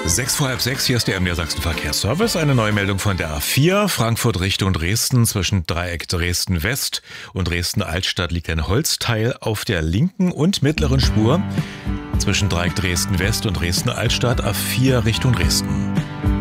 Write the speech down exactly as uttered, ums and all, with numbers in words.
Sechs vor halb sechs, hier ist der M D R Sachsen Verkehrsservice. Eine neue Meldung von der A vier. Frankfurt Richtung Dresden. Zwischen Dreieck Dresden West und Dresden Altstadt liegt ein Holzteil auf der linken und mittleren Spur. Zwischen Dreieck Dresden West und Dresden Altstadt A vier Richtung Dresden.